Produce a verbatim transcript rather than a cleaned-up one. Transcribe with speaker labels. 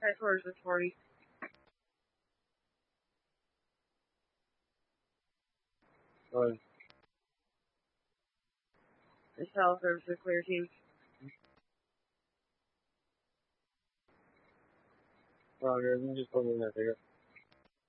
Speaker 1: Head towards the forty.
Speaker 2: Oh,
Speaker 1: The south, there's the clear team.
Speaker 2: Roger, you just put me in that figure.